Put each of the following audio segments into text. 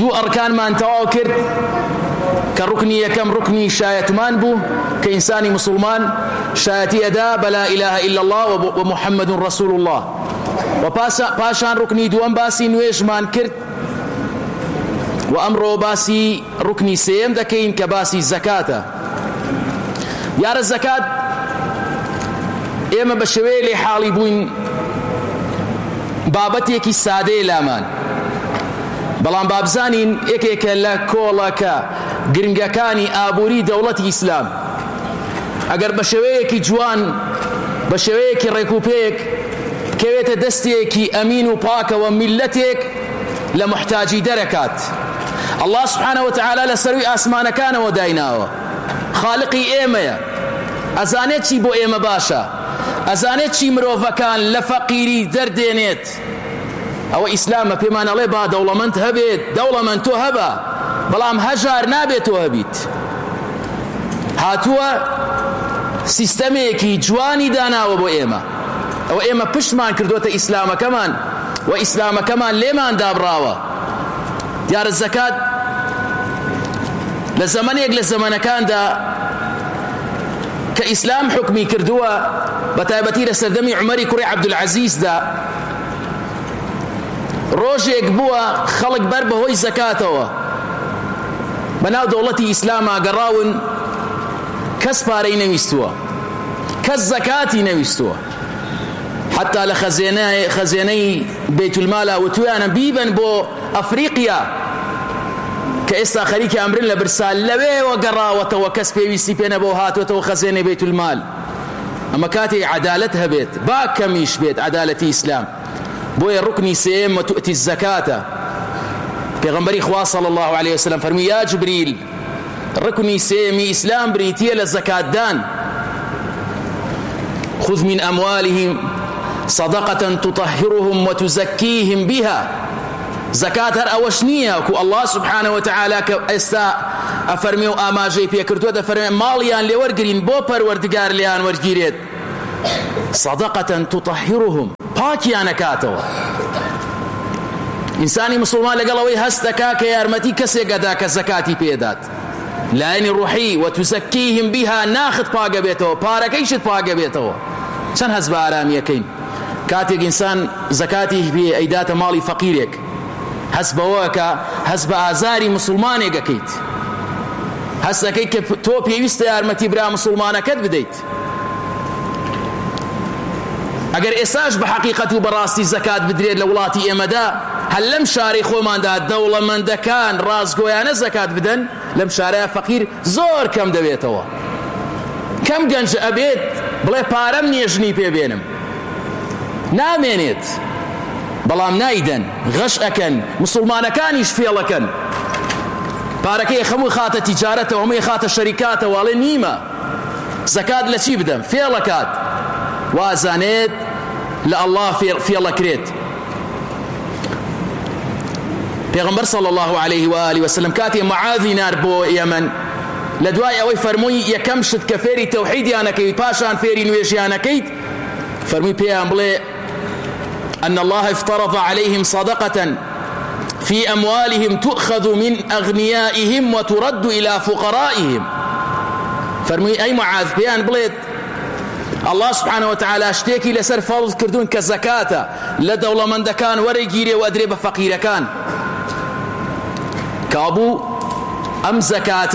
دوو ئەرکانمان تەواو کرد کە ڕوکنی یەکەم ڕوکنی شایەتمان بوو کە ئینسانی مسلمان شایەتی ئەدا بە لا ئیلاهە ئیلا الله ومحەممەد ڕەسوول الله و پاشان ڕوکنی دووەم باسی نوێژمان کرد و ئەمڕۆ باسی ڕوکنی سێم دەکەین کە باسی زەکاتە. یارە زەکات ئێمە بە شێوەیە لێ حاڵی بووین بابەتێکی سادەیە لامان، بەڵام بابزانین یەکێکە لە کۆڵەکە گرنگەکانی ئابووری دەوڵەتی ئیسلام ئەگەر بە شێوەیەکی جوان بە شێوەیەکی ڕێکوپێک کەوێتە دەستێکی ئەمین و پاکەوە میلەتێک لە محتاجی دەرەکات. الله سبحانه وتعالى لەسەروی ئاسمانەکانەوە دایناوە، خالقی ئێمەیە، ئەزانێت چی بۆ ئێمە باشە، ئەزانێت چی مرۆڤەکان لە فەقیری دەردێنێت. ئەوە ئیسلامە پێمان ئەڵێ با دەوڵەمەند هەبێت، دەوڵەمەند تۆ هەبە، بەڵام هەژار نابێت تۆ هەبیت. هاتووە سیستەمێکی جوانی داناوە بۆ ئێمە، ئەوە ئێمە پشتمان کردوتە ئیسلامەکەمان و ئیسلامەکەمان لێمان دابڕاوە. دیارە زەکات لە زەمانێک لە زەمانەکاندا کە ئیسلام حکمی کردووە بە تایبەتی لە سەردەمی عومەری کوڕی عەبدولعەزیزدا ڕۆژێک بووە خەڵک بەر بەهۆی زەکاتەوە بەناو دەوڵەتی ئیسلاما گەڕاون، کەس پارەی نەویستووە، کەس زەکاتی نەویستووە، حتا لە خەزێنەی بەیتولمالا وتویانە بیبن بۆ ئەفریقیا کە ئێستا خەریکی ئەمرن لە برسال لەوێوە گەڕاوەتەوە، کەس پێویستی پێ نەبوو هاتوێتەوە خەزێنەی بەیتولمال. ئەمە کاتێک عەدالەت هەبێت، با کەمیش بێت عەدالەتی ئیسلام. بۆیە ڕوکنی سێم وتؤتی الزەکاتە. پێغەمبەری خوا صلی الله عليه وسلم فەرمووی یا جبریل ڕوکنی سێمی ئیسلام بریتیە لە زەکاتدان. خذ من أموالهم صدقة تطهرهم وتزكيهم بها. زەکات هەر ئەوەش نییە کو الله سبحانه وتعالى کە ئێستا ئەفەرمێ و ئاماژەی پێکردووە دەفەرمێ ماڵیان لێ وەرگرین بۆ پەروەردگار لێیان وەرگیرێت. صدقة تطهرهم، پاکیان ئەکاتەوە. ئینسانی مسلمان لەگەڵەوەی هەست دەکا کە یارمەتی کەسێک ئەدا کە زەکاتی پێدات لایەنی ڕوحی وتزەکیهم بها، ناخت پاگە بێتەوە، پارەکەیشت پاگە بێتەوە. چەند هەست بە ئارامیەکەین کاتێک ئینسان زەکاتی پێ ئەیداتە ماڵی فەقیرێک، هەست بەوەکە هەست بە ئازاری مسلمانێک ئەکەیت، هەست دەکەیت کە تۆ پێویستە یارمەتی برا مسلمانەکەت بدەیت. ئەگەر ئێساش بە حەقیقەت و بەڕاستی زەکات بدرێت لە وڵاتی ئێمەدا، هەل لەم شارەی خۆماندا دەوڵەمەندەکان ڕازگۆیانە زەکات بدەن، لەم شارەیە فەقیر زۆر کەم دەوێتەوە. کەم گەنج ئەبێت بڵێ پارەم نییە ژنی پێبێنم، نامێنێت، بەڵام نایدەن، غەش ئەکەن، مسلمانەکانیش فێڵەکەن. پارەکەی هەمووی خاتە تیجارەتەوە، هەمووی خاتە شەریکاتەوە، ئەڵێ نیمە، زەکات لە چی بدەم؟ فێڵەکات، وازانێت لە ئەڵڵا فێڵەکرێت. پێغەمبەر صلی الله عليه وآله وسلم کاتێ معاذی نار بۆ یەمەن، لە دوای ئەوەی فەرمووی یەکەم شت کە فێری تەوحیدیانەکەیت پاشان فێری نوێژیانەکەیت، فەرمووی پێیان بڵێ أن الله افترض عليهم صدقة في أموالهم تؤخذ من أغنيائهم وترد إلى فقرائهم. فرمي أي معاذ بيان بليد الله سبحانه وتعالى اشتكي لسر فرض كردون كزكاة لدولة من دكان ورقيري وأدريب فقير كان كابو أم زكاة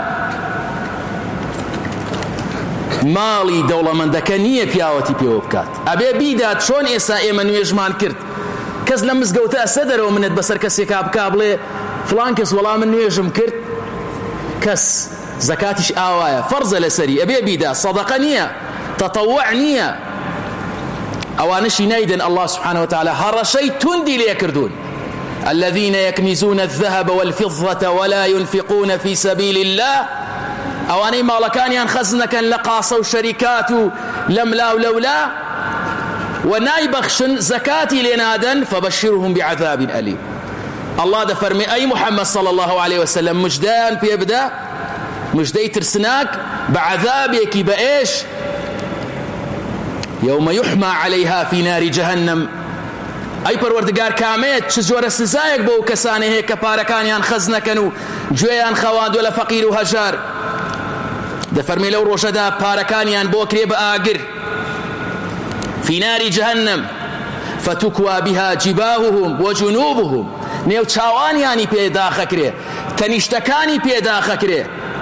ماڵی دەوڵەمەندەکە نییە پیاوەتی پێوە بکات. ئەبێ بیدات چۆن ئێستا ئێمە نوێژمان کرد، کەس لە مزگەوتە ئەسە دەرەوە منێت بەسەر کەسێکا بکا بڵێ فڵان کەس وەڵام من نوێژم کرد، کەس زەکاتیش ئاوایە، فەرزە لەسەری، ئەبێ بیدا، سەدەقە نییە، تەتەووع نییە. ئەوانشی نایدن الله سبحانه وتعالى هەڕەشەی توندی لێ کردوون. الذين يكنزون الذهب والفضة ولا ينفقون في سبيل الله. ئەوانەی ماڵەکانیان خەزنەکەن لە قاسە و شەریکات و لەملا و لەولا و نایبەخشن زەکاتی لێ نادەن فبشرهم بعذاب أليم. الله دەفەرمێ ئەی محەممەد صلی الله عليه وسلم مژدەیان پێ بدە، مژدەی ترسناک بە عەذابێکی بە ئێش يوم يحمى عليها في نار جهنم ئەی پەروەردگار کامێت چ جۆرە سزایەک بۆ ئەو کەسانە هەیە کە پارەکانیان خەز نەکەن و گوێیان خەواندووە لە فەقیر و هەژار. دەفەرمێ لەو ڕۆژەدا پارەکانیان بۆ کرێ بە ئاگر في نار جهنم فتكوى بها جباههم وجنوبهم، نێو چاوانیانی پێداخەکرێ، تەنیشتەکانی پێداخەکرێ،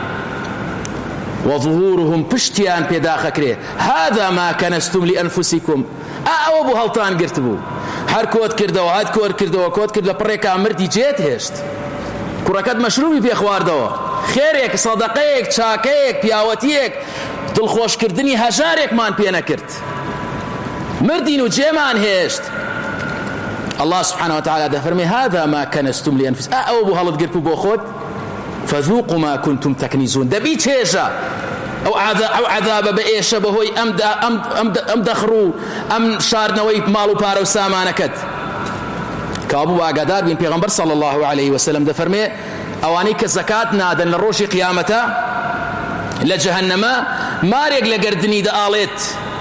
وظهورهم پشتیان پێداخەکرێ. هذا ما كنستم لأنفسكم، ئەوە بۆ هەڵتان گرت بوو، هەر کۆت کردەوە، هەر کۆت کردەوە، کۆت کرد لە پڕێکا مردی جێت هێشت، کوڕەکەت مەشروبی پێ خواردەوە، خێرێک، سەدەقەیەک، چاکەیەک، پیاوەتیەک، دڵخۆشکردنی هەژارێکمان پێ نەکرد، مردین و جێمان هێشت. الله سبحانه وتعالى دەفەرمێ هذا ما كنستم لأنفسكم، ئەوە بۆ هەڵت گرت بوو بۆ خۆت، فذوقوا ما كنتم تكنزون، دەبی چێژە ئەو عذابە بە ئێشە بەهۆی ئەم دەخڕ و ئەم شاردنەوەی ماڵ و پارە و سامانەکەت. کابوو ئاگادار بین، پێغەمبەر صلی الله عليه وسلم دەفەرمێ ئەوانەی کە زەکات نادەن لە ڕۆژی قیامەتە لە جەهەنەمە مارێک لە گەردنی دەئاڵێت،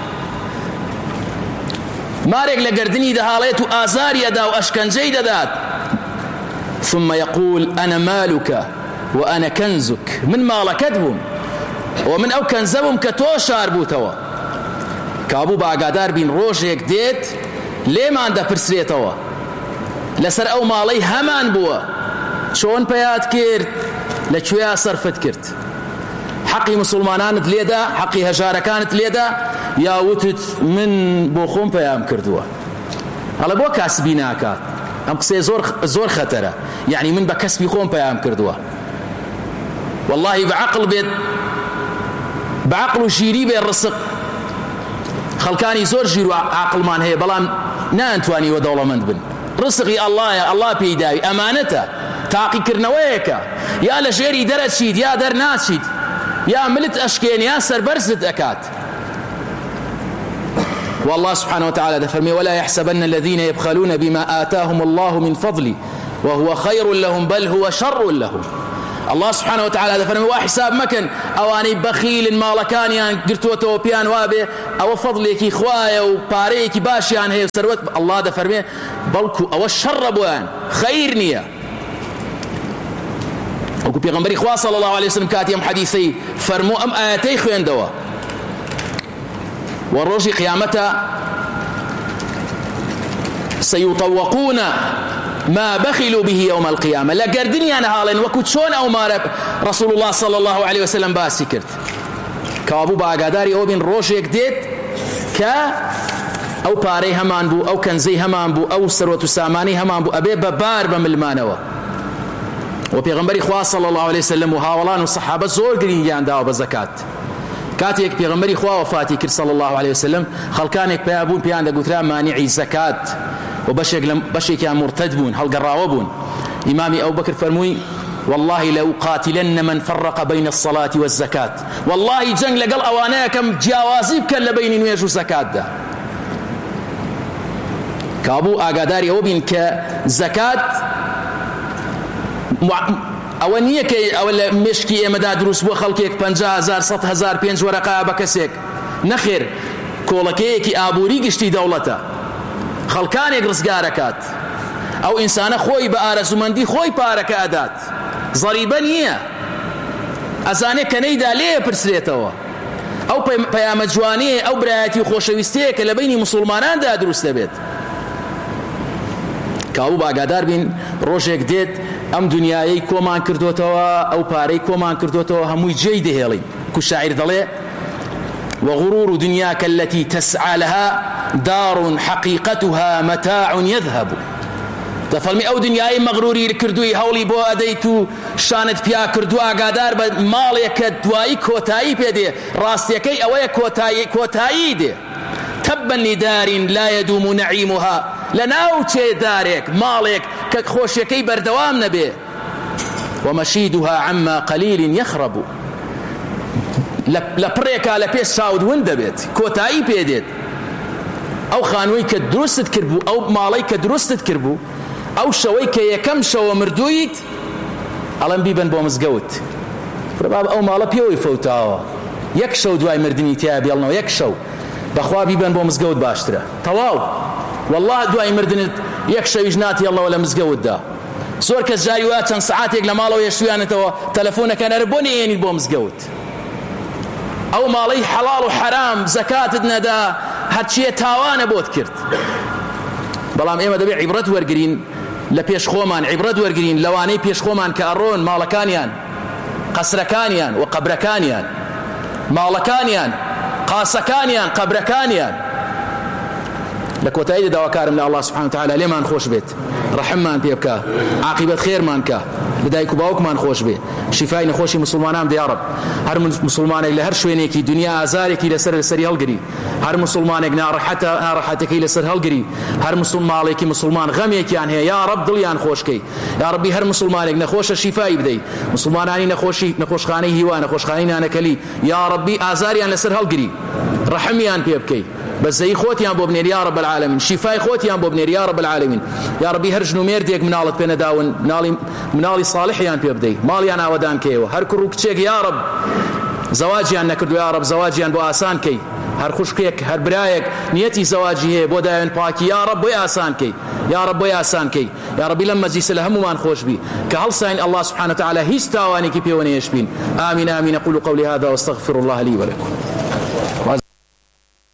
مارێک لە گەردنی دەهاڵێت و ئازاری ئەدا و ئەشکەنجەی دەدات. ثم يقول أنا مالك وأنا كنزك، من ماڵەکەت بووم ومن ئەو کەنزە بووم کە تۆ شار بووتەوە. کابوو باگادار بین ڕۆژێک دێت لێمان دەپرسرێتەوە لەسەر ئەو ماڵەی هەمان بووە، چۆن پەیات کرد، لەکوێ سەرفت کرد، حەقی مسلمانانت لێدا، حەقی هەژارەکانت لێدا، یا وتت من بۆ خۆم پەیام کردووە. هەڵە بۆ کاسبی ناکات، ئەم قسەیە زۆر خەتەرە، یعنی من بە کەسبی خۆم پەیام کردووە. والله بەعەقڵ بێت، بەعەقڵ و ژیری بێ ڕسق، خەڵکانی زۆر ژیر و عاقڵمان هەیە بەڵام نانتوانیوە دەوڵەمەند بن. ڕسقی ئەڵڵایە، ئەڵڵا پێی داوی، ئەمانەتە، تاقیکردنەوەیەکە، یا لە ژێری دەرەچیت یا دەرناچیت، یا ملت ئەشکێن یا سەربەرزت ئەکات. والله سبحانه وتعالى دفرمي ولا يحسبن الذين يبخلون بما آتاهم الله من فضله وهو خير لهم بل هو شر لهم. الله سبحانه وتعالى دفرمي وحساب مكن أواني بخيل مالكانيان قرتوتو بيان وابي أو فضلك خوايا وباريك باشيان هي سروت، الله دفرمي بلكو أو الشر بوان خير نية. وكو بيغمبري خواه صلى الله عليه وسلم كاتيم حديثي فرمو أم آياتي خوين دوا والروج قيامته سيطوقون ما بخلوا به يوم القيامة. لقردني أنا هالين وكتشون أو ما رسول الله صلى الله عليه وسلم باسي كرت كابو باقاداري أو بين روجيك ديت كا أو باري همان بو أو كنزي همان بو أو سروة ساماني همان بو أبي ببار بملمانوا. وبيغمبري خواه صلى الله عليه وسلم وهاولان والصحابة زور قرين جان داو بزكاة. كاتيك بيغمبري خواه وفاتي كر صلى الله عليه وسلم خلقانك بيابون بيان دا قترا مانعي زكاة وبشيك يا مرتد بون هل قراوة بون. إمامي أبو بكر فرموي والله لو قاتلن من فرق بين الصلاة والزكاة، والله جنگ لقل أوانيا كم جاوازي بكن لبين نويج زكاة دا. كابو آقاداري أو بين كزكاة ئەوە نییە کە ئەوە لە مشکی ئێمەدا دروست بووە خەڵکێک 50,000 100,000 5 وەرەقە بە کەسێک نەخێر، کۆڵەکەیەکی ئابووری گشتی دەوڵەتە، خەڵکانێک ڕزگارەکات، ئەو ئینسانە خۆی بە ئارەزومەندی خۆی پارەکە ئەدات، زەریبە نییە، ئەزانێ کە نەیدا لێ پرسرێتەوە. ئەو پەیامە جوانەیە، ئەو برایەتی و خۆشەویستەیە کە لە بینی مسلماناندا دروست دەبێت. کابوو باگادار بین ڕۆژێک دێت ئەم دنیای کۆمان کردوتەوە، ئەو پارەی کۆمان کردوتەوە هەمووی جێی دەهێڵی. کو شاعیر دەڵێ وغرور دنياك التي تسعى لها دار حقيقتها متاع يذهب. دەفەڵمی ئەو دنیای مەغروری کردووی هەوڵی بۆ ئەدەیت و شانت پیا کردووە ئاگادار بە ماڵێکە دوایی کۆتایی پێدێ، ڕاستیەکەی ئەوەیە کۆتایی دێ. تبا لدار لا يدوم نعيمها، لناو چێ دارێک ماڵێک کە خۆشیەکەی بەردەوام نەبێ. ومشيدها عما قليل يخرب، لە پڕێکا لە پێش چاود ون دەبێت، کۆتایی پێدێت. ئەو خانووی کە دروستت کردبوو، ئەو ماڵەی کە دروستت کردبوو، ئەو شەوەی کە یەکەم شەوە مردوویت ئەڵەم بیبن بۆ مزگەوت، پرباب ئەو ماڵە پێوەی فەوتاوە، یەک شەو دوای مردنی تیا بێڵنەوە، یەک شەو بەخوا بیبن بۆ مزگەوت باشترە. تەواو والله دوای مردنت یەک شەویش ناتێڵەوە لە مزگەوتدا. زۆر کەس جاری وایە چەند سەعاتێک لە ماڵەوە یەشتویانێتەوە تەلەفۆنەکەن ئەرە بۆ نێنیت بۆ مزگەوت. ئەو ماڵەی حەڵاڵ و حەرام زەکاتت نەدا هەرچیە تاوانە بۆت کرد. بەڵام ئێمە دەبێت عیبرەت وەرگرین لە پێش خۆمان، عیبرەت وەرگرین لەوانەی پێش خۆمان کە ئەڕۆن ماڵەکانیان، قەسرەکانیان و قەبرەکانیان، ماڵەکانیان، قاسەکانیان، قەبرەکانیان. لە کۆتاییدا داواکارم لە الله سبحانه وتعالى لێمان خۆش بێت، ڕەحممان پێ بکە، عاقبەت خێرمان کە، لە دایک و باوکمان خۆش بێ، شیفای نەخۆشی مسلمانان بدە یا رب. هەر مسلمانێک لە هەر شوێنێکی دنیا ئازارێکی لەسەری هەڵگری، هەر مسلمانێک ناڕەحەتێکی لەسەر هەڵگری، هەر ماڵێکی مسلمان غەمێکیان هەیە یا رب دڵیان خۆشکەی، یا ربی هەر مسلمانێک نەخۆشە شیفای بدەی، مسلمانانی نەخۆشخانەی هیوا، نەخۆشخانەی نانەکەلی یا ربی ئازاریان لەسەر هەڵگری، ڕەحمیان پێ بکەی، بەزەی خۆتیان بۆ بنێر یا رب العالمین، شیفای خۆتیان بۆ بنێر یا رب العالمین. یا ربی هەر ژن و مێردێک مناڵت پێ نەداون، مناڵی صالحیان پێ بدەی، ماڵیان ئاوەدان کەیەوە، هەر کوڕ و کچێک یا رب زەواجیان نەکردو یا رب زەواجیان بۆ ئاسان کەی، هەر خوشکێک هەر برایەک نیەتی زەواجی هەیە بۆ دایان پاکی یا رب بۆی ئاسان کەی، یا رب بۆی ئاسان کەی. یا ربی لەم مەجلیسە لە هەمومان خۆش بی کە هەڵساین الله سبحانه وتعالى هیچ تاوانێکی پێوە نەیەشبین. آمین آمین. أقول قولي هذا واستغفر الله لي ولكم.